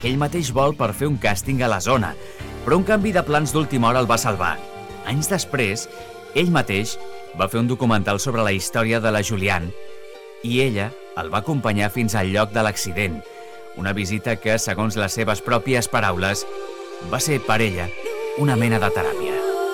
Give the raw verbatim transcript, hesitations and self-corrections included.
que ell mateix vol per fer un càsting a la zona, però un canvi de plans d'última hora el va salvar. Anys després, ell mateix va fer un documental sobre la història de la Julian i ella el va acompanyar fins al lloc de l'accident, una visita que, segons les seves pròpies paraules, va ser per ella una mena de teràpia.